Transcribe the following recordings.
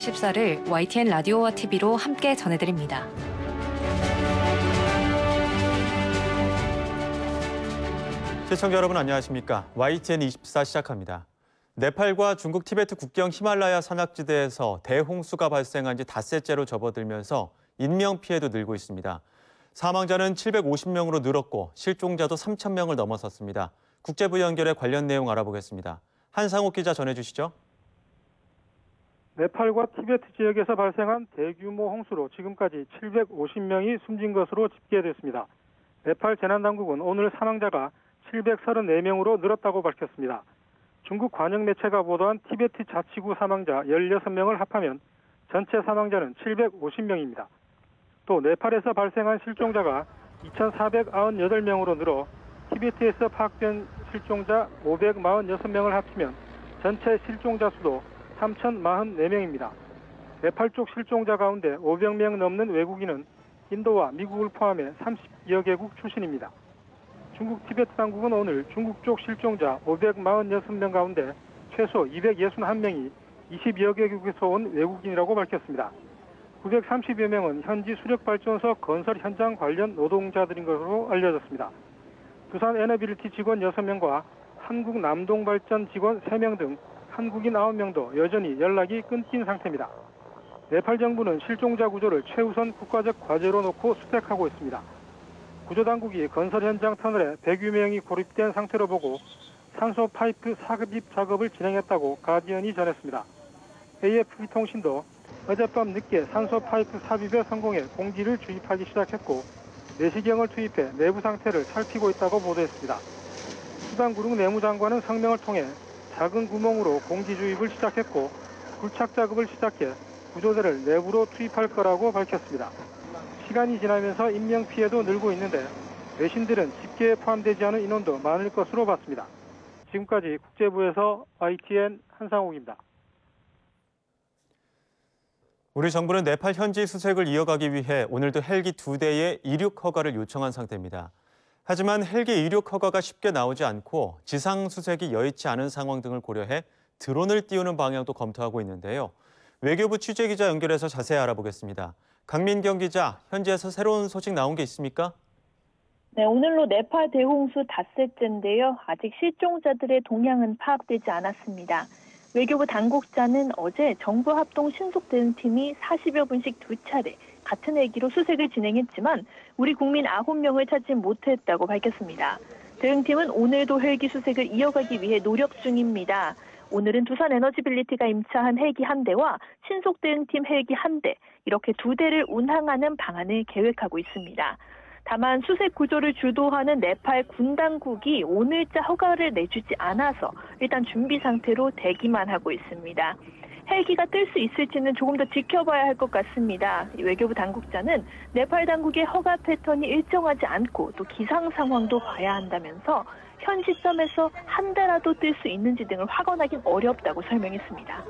14를 YTN 라디오와 TV로 함께 전해드립니다. 시청자 여러분 안녕하십니까? YTN 24 시작합니다. 네팔과 중국 티베트 국경 히말라야 산악지대에서 대홍수가 발생한 지 닷새째로 접어들면서 인명피해도 늘고 있습니다. 사망자는 750명으로 늘었고 실종자도 3,000명을 넘어섰습니다. 국제부 연결해 관련 내용 알아보겠습니다. 한상욱 기자 전해주시죠. 네팔과 티베트 지역에서 발생한 대규모 홍수로 지금까지 750명이 숨진 것으로 집계됐습니다. 네팔 재난당국은 오늘 사망자가 734명으로 늘었다고 밝혔습니다. 중국 관영 매체가 보도한 티베트 자치구 사망자 16명을 합하면 전체 사망자는 750명입니다. 또 네팔에서 발생한 실종자가 2,498명으로 늘어 티베트에서 파악된 실종자 546명을 합치면 전체 실종자 수도 3,044명입니다. 네팔 쪽 실종자 가운데 500명 넘는 외국인은 인도와 미국을 포함해 30여 개국 출신입니다. 중국 티베트 당국은 오늘 중국 쪽 실종자 546명 가운데 최소 261명이 20여 개국에서 온 외국인이라고 밝혔습니다. 930여 명은 현지 수력발전소 건설 현장 관련 노동자들인 것으로 알려졌습니다. 두산 에너빌리티 직원 6명과 한국 남동발전 직원 3명 등 한국인 9명도 여전히 연락이 끊긴 상태입니다. 네팔 정부는 실종자 구조를 최우선 국가적 과제로 놓고 수색하고 있습니다. 구조당국이 건설 현장 터널에 100여 명이 고립된 상태로 보고 산소 파이프 삽입 작업을 진행했다고 가디언이 전했습니다. AFP 통신도 어젯밤 늦게 산소 파이프 삽입에 성공해 공기를 주입하기 시작했고 내시경을 투입해 내부 상태를 살피고 있다고 보도했습니다. 수단 구릉 내무장관은 성명을 통해 작은 구멍으로 공기 주입을 시작했고 굴착 작업을 시작해 구조대를 내부로 투입할 거라고 밝혔습니다. 시간이 지나면서 인명피해도 늘고 있는데 외신들은 집계에 포함되지 않은 인원도 많을 것으로 봤습니다. 지금까지 국제부에서 YTN 한상욱입니다. 우리 정부는 네팔 현지 수색을 이어가기 위해 오늘도 헬기 2대의 이륙 허가를 요청한 상태입니다. 하지만 헬기 이륙 허가가 쉽게 나오지 않고 지상 수색이 여의치 않은 상황 등을 고려해 드론을 띄우는 방향도 검토하고 있는데요. 외교부 취재기자 연결해서 자세히 알아보겠습니다. 강민경 기자, 현지에서 새로운 소식 나온 게 있습니까? 네, 오늘로 네팔 대홍수 닷새째인데요. 아직 실종자들의 동향은 파악되지 않았습니다. 외교부 당국자는 어제 정부 합동 신속 대응팀이 40여 분씩 2차례 같은 헬기로 수색을 진행했지만 우리 국민 9명을 찾지 못했다고 밝혔습니다. 대응팀은 오늘도 헬기 수색을 이어가기 위해 노력 중입니다. 오늘은 두산 에너지빌리티가 임차한 헬기 1대와 신속 대응팀 헬기 1대, 이렇게 2대를 운항하는 방안을 계획하고 있습니다. 다만 수색 구조를 주도하는 네팔 군 당국이 오늘자 허가를 내주지 않아서 일단 준비 상태로 대기만 하고 있습니다. 헬기가 뜰 수 있을지는 조금 더 지켜봐야 할 것 같습니다. 외교부 당국자는 네팔 당국의 허가 패턴이 일정하지 않고 또 기상 상황도 봐야 한다면서 현 시점에서 한 대라도 뜰 수 있는지 등을 확언하긴 어렵다고 설명했습니다.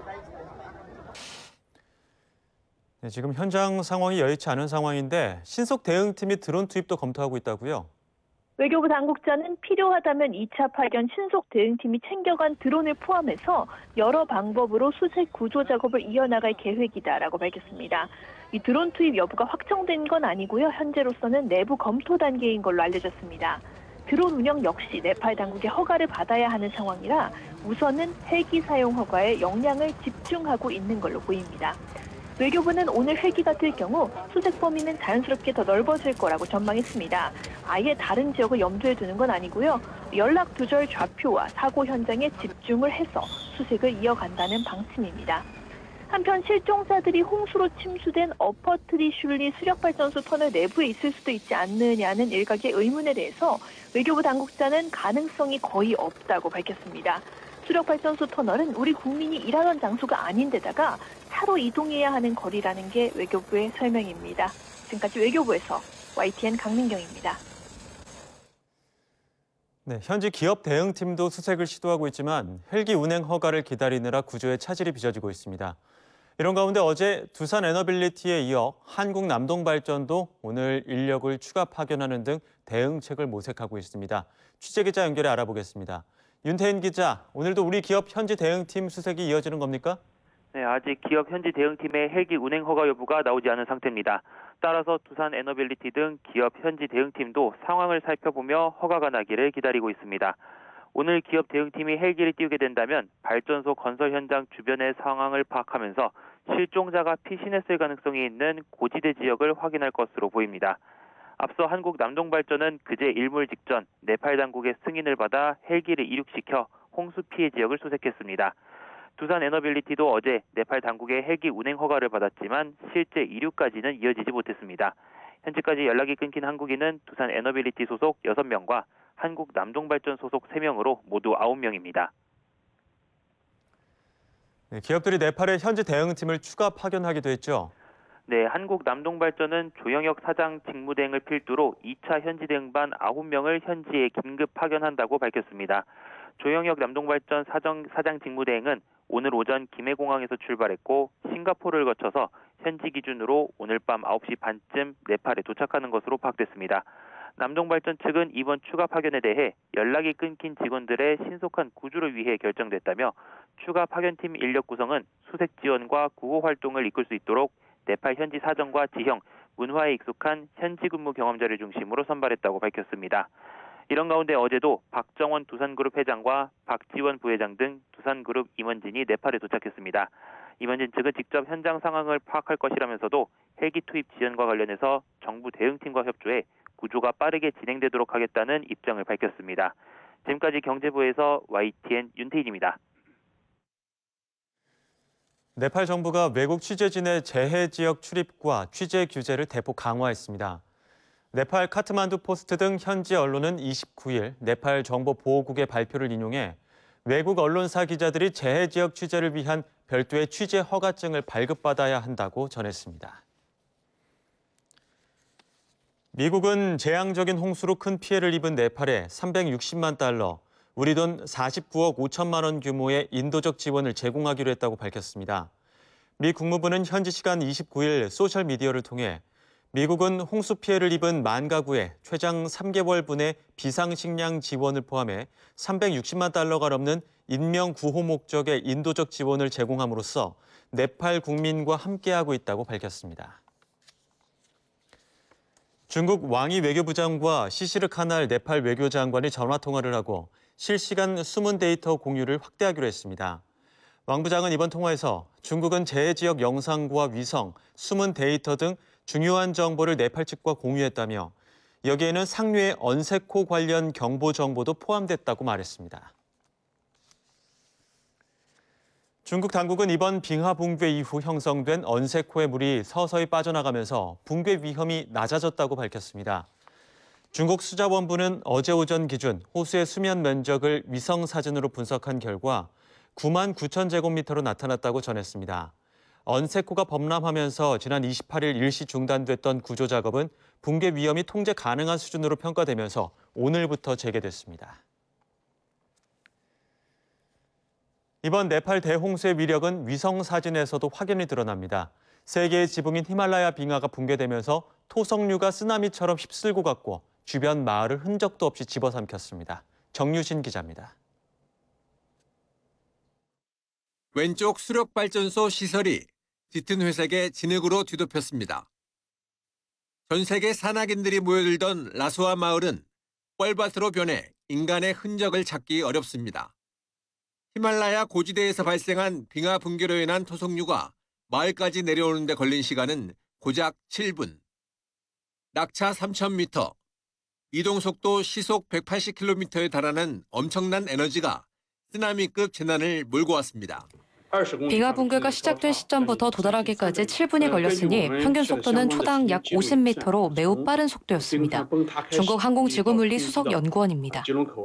네, 지금 현장 상황이 여의치 않은 상황인데 신속 대응팀이 드론 투입도 검토하고 있다고요? 외교부 당국자는 필요하다면 2차 파견 신속 대응팀이 챙겨간 드론을 포함해서 여러 방법으로 수색 구조 작업을 이어나갈 계획이다라고 밝혔습니다. 이 드론 투입 여부가 확정된 건 아니고요. 현재로서는 내부 검토 단계인 걸로 알려졌습니다. 드론 운영 역시 네팔 당국의 허가를 받아야 하는 상황이라 우선은 헬기 사용 허가에 역량을 집중하고 있는 걸로 보입니다. 외교부는 오늘 헬기가 뜰 경우 수색 범위는 자연스럽게 더 넓어질 거라고 전망했습니다. 아예 다른 지역을 염두에 두는 건 아니고요. 연락 두절 좌표와 사고 현장에 집중을 해서 수색을 이어간다는 방침입니다. 한편 실종자들이 홍수로 침수된 어퍼트리 슐리 수력발전소 터널 내부에 있을 수도 있지 않느냐는 일각의 의문에 대해서 외교부 당국자는 가능성이 거의 없다고 밝혔습니다. 수력발전소 터널은 우리 국민이 일하던 장소가 아닌데다가 차로 이동해야 하는 거리라는 게 외교부의 설명입니다. 지금까지 외교부에서 YTN 강민경입니다. 네, 현지 기업 대응팀도 수색을 시도하고 있지만 헬기 운행 허가를 기다리느라 구조에 차질이 빚어지고 있습니다. 이런 가운데 어제 두산 에너빌리티에 이어 한국 남동발전도 오늘 인력을 추가 파견하는 등 대응책을 모색하고 있습니다. 취재기자 연결해 알아보겠습니다. 윤태인 기자, 오늘도 우리 기업 현지 대응팀 수색이 이어지는 겁니까? 네, 아직 기업 현지 대응팀의 헬기 운행 허가 여부가 나오지 않은 상태입니다. 따라서 두산 에너빌리티 등 기업 현지 대응팀도 상황을 살펴보며 허가가 나기를 기다리고 있습니다. 오늘 기업 대응팀이 헬기를 띄우게 된다면 발전소 건설 현장 주변의 상황을 파악하면서 실종자가 피신했을 가능성이 있는 고지대 지역을 확인할 것으로 보입니다. 앞서 한국 남동발전은 그제 일몰 직전 네팔 당국의 승인을 받아 헬기를 이륙시켜 홍수 피해 지역을 수색했습니다. 두산 에너빌리티도 어제 네팔 당국의 헬기 운행 허가를 받았지만 실제 이륙까지는 이어지지 못했습니다. 현재까지 연락이 끊긴 한국인은 두산 에너빌리티 소속 6명과 한국 남동발전 소속 3명으로 모두 9명입니다. 네, 기업들이 네팔에 현지 대응팀을 추가 파견하기도 했죠. 네, 한국 남동발전은 조영혁 사장 직무대행을 필두로 2차 현지 대응반 9명을 현지에 긴급 파견한다고 밝혔습니다. 조영혁 남동발전 사장 직무대행은 오늘 오전 김해공항에서 출발했고 싱가포르를 거쳐서 현지 기준으로 오늘 밤 9시 반쯤 네팔에 도착하는 것으로 파악됐습니다. 남동발전 측은 이번 추가 파견에 대해 연락이 끊긴 직원들의 신속한 구조를 위해 결정됐다며 추가 파견팀 인력 구성은 수색 지원과 구호 활동을 이끌 수 있도록 네팔 현지 사정과 지형, 문화에 익숙한 현지 근무 경험자를 중심으로 선발했다고 밝혔습니다. 이런 가운데 어제도 박정원 두산그룹 회장과 박지원 부회장 등 두산그룹 임원진이 네팔에 도착했습니다. 임원진 측은 직접 현장 상황을 파악할 것이라면서도 헬기 투입 지연과 관련해서 정부 대응팀과 협조해 구조가 빠르게 진행되도록 하겠다는 입장을 밝혔습니다. 지금까지 경제부에서 YTN 윤태인입니다. 네팔 정부가 외국 취재진의 재해 지역 출입과 취재 규제를 대폭 강화했습니다. 네팔 카트만두 포스트 등 현지 언론은 29일 네팔 정보보호국의 발표를 인용해 외국 언론사 기자들이 재해 지역 취재를 위한 별도의 취재 허가증을 발급받아야 한다고 전했습니다. 미국은 재앙적인 홍수로 큰 피해를 입은 네팔에 360만 달러, 우리 돈 49억 5천만 원 규모의 인도적 지원을 제공하기로 했다고 밝혔습니다. 미 국무부는 현지 시간 29일 소셜미디어를 통해 미국은 홍수 피해를 입은 만 가구에 최장 3개월분의 비상식량 지원을 포함해 360만 달러가 넘는 인명 구호 목적의 인도적 지원을 제공함으로써 네팔 국민과 함께하고 있다고 밝혔습니다. 중국 왕이 외교부장과 시시르 카날 네팔 외교장관이 전화통화를 하고 실시간 숨은 데이터 공유를 확대하기로 했습니다. 왕 부장은 이번 통화에서 중국은 재해 지역 영상과 위성, 숨은 데이터 등 중요한 정보를 네팔 측과 공유했다며 여기에는 상류의 언세코 관련 경보 정보도 포함됐다고 말했습니다. 중국 당국은 이번 빙하 붕괴 이후 형성된 언세코의 물이 서서히 빠져나가면서 붕괴 위험이 낮아졌다고 밝혔습니다. 중국 수자원부는 어제 오전 기준 호수의 수면 면적을 위성 사진으로 분석한 결과 9만 9천 제곱미터로 나타났다고 전했습니다. 언세코가 범람하면서 지난 28일 일시 중단됐던 구조 작업은 붕괴 위험이 통제 가능한 수준으로 평가되면서 오늘부터 재개됐습니다. 이번 네팔 대홍수의 위력은 위성 사진에서도 확연히 드러납니다. 세계의 지붕인 히말라야 빙하가 붕괴되면서 토성류가 쓰나미처럼 휩쓸고 갔고 주변 마을을 흔적도 없이 집어삼켰습니다. 정유신 기자입니다. 왼쪽 수력발전소 시설이 짙은 회색의 진흙으로 뒤덮였습니다. 전 세계 산악인들이 모여들던 라수아 마을은 뻘밭으로 변해 인간의 흔적을 찾기 어렵습니다. 히말라야 고지대에서 발생한 빙하 붕괴로 인한 토성류가 마을까지 내려오는 데 걸린 시간은 고작 7분. 낙차 3,000m, 이동속도 시속 180km에 달하는 엄청난 에너지가 쓰나미급 재난을 몰고 왔습니다. 빙하 붕괴가 시작된 시점부터 도달하기까지 7분이 걸렸으니 평균 속도는 초당 약 50m로 매우 빠른 속도였습니다. 중국 항공지구물리 수석연구원입니다.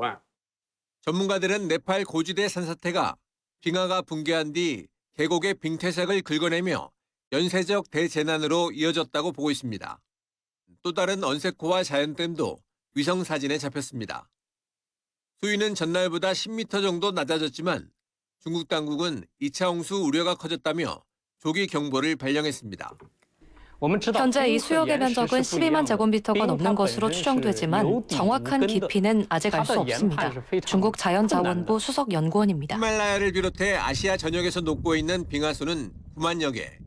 전문가들은 네팔 고지대 산사태가 빙하가 붕괴한 뒤 계곡의 빙퇴색을 긁어내며 연쇄적 대재난으로 이어졌다고 보고 있습니다. 또 다른 언세코와 자연댐도 위성사진에 잡혔습니다. 수위는 전날보다 10m 정도 낮아졌지만 중국 당국은 2차 홍수 우려가 커졌다며 조기 경보를 발령했습니다. 현재 이 수역의 면적은 12만 제곱미터가 넘는 것으로 추정되지만 정확한 깊이는 아직 알 수 없습니다. 중국 자연자원부 수석 연구원입니다. 히말라야를 비롯해 아시아 전역에서 녹고 있는 빙하수는 9만여 개.